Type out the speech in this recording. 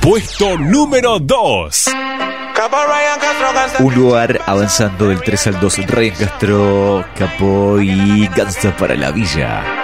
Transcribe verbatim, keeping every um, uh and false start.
Puesto número dos. Un lugar avanzando del tres al dos. Ryan Castro, Capo y Gangsta para la Villa.